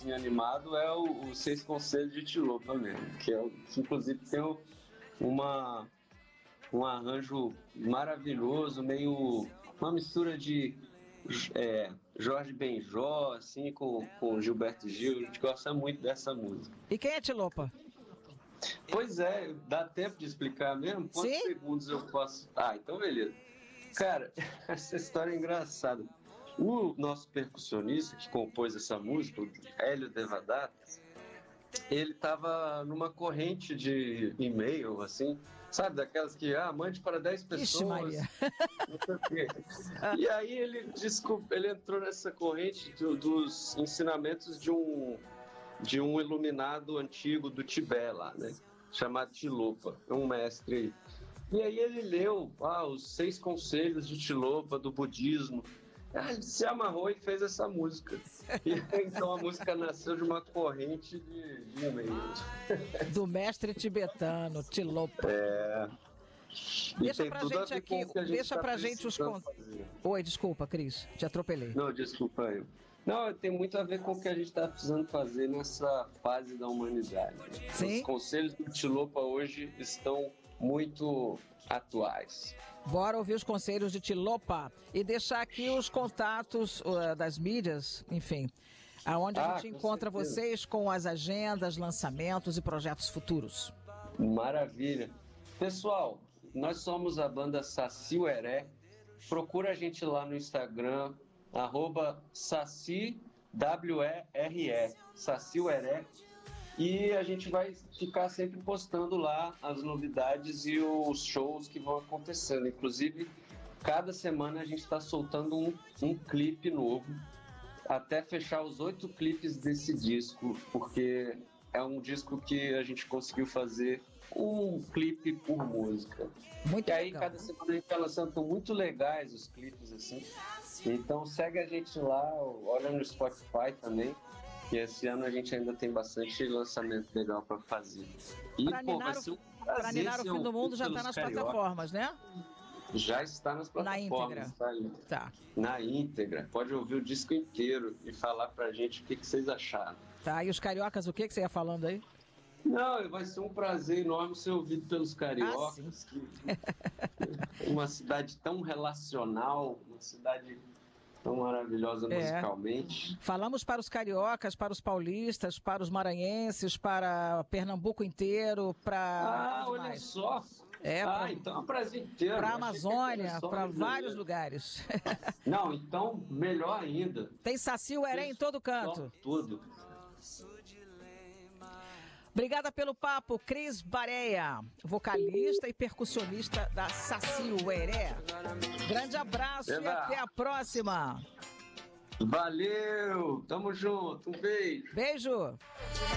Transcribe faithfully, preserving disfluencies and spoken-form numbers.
assim, animado é o, o Seis Conselhos de Tilopa mesmo, que, é o, que inclusive tem o, uma, um arranjo maravilhoso, meio uma mistura de é, Jorge Benjó, assim, com, com Gilberto Gil. A gente gosta muito dessa música. E quem é Tilopa? Pois é, dá tempo de explicar mesmo? Quantos Sim? segundos eu posso... Ah, então beleza. Cara, essa história é engraçada. O nosso percussionista que compôs essa música, o Hélio Devadatas, ele estava numa corrente de e-mail, assim, sabe, daquelas que, ah, mande para dez pessoas. Ixi, Maria. Não sei o quê. E aí ele, desculpa, ele entrou nessa corrente do, dos ensinamentos de um, de um iluminado antigo do Tibete lá, né? Chamado Tilopa, um mestre aí. E aí ele leu ah, os seis conselhos de Tilopa do budismo. Ah, ele se amarrou e fez essa música. E então a música nasceu de uma corrente de, de e-mails. Do mestre tibetano, Tilopa. É. E Deixa pra gente aqui, gente deixa tá pra gente os contatos. Oi, desculpa, Cris, te atropelei. Não, desculpa eu. Não, tem muito a ver com o que a gente está precisando fazer nessa fase da humanidade. Sim. Os conselhos do Tilopa hoje estão muito atuais. Bora ouvir os conselhos de Tilopa e deixar aqui os contatos uh, das mídias, enfim, aonde a Ah, gente com encontra certeza. vocês com as agendas, lançamentos e projetos futuros. Maravilha. Pessoal, nós somos a banda Saci Ueré. Procura a gente lá no Instagram, arroba Saci W E R E, Saci Ueré. E a gente vai ficar sempre postando lá as novidades e os shows que vão acontecendo. Inclusive, cada semana a gente está soltando um, um clipe novo, até fechar os oito clipes desse disco, porque é um disco que a gente conseguiu fazer um clipe por música. Muito e aí, legal. cada semana a gente está lançando, estão muito legais os clipes, assim. Então, segue a gente lá, olha no Spotify também. E esse ano a gente ainda tem bastante lançamento legal para fazer. E, Pra pô, ninar vai o- ser um Pra prazer Ninar o ser Fim do ouvido Mundo já está pelos nas cariocas. plataformas, né? Já está nas Na plataformas. íntegra. Tá aí. Tá, Na íntegra. Pode ouvir o disco inteiro e falar pra gente o que, que vocês acharam. tá. E os cariocas, o que, que você ia falando aí? Não, vai ser um prazer enorme ser ouvido pelos cariocas. que- uma cidade tão relacional, uma cidade tão maravilhosa É. musicalmente. Falamos para os cariocas, para os paulistas, para os maranhenses, para Pernambuco inteiro, para... Ah, onde olha mais? só. É, ah, pra- então é um prazer inteiro. Para a Achei que Amazônia, era só para Rio de vários Janeiro. lugares. Não, então, melhor ainda. Tem Saci Ueré em todo canto. Só tudo. Obrigada pelo papo, Cris Bareia, vocalista e percussionista da Saci Ueré. Grande abraço e Eba. até a próxima. Valeu, tamo junto, um beijo. Beijo.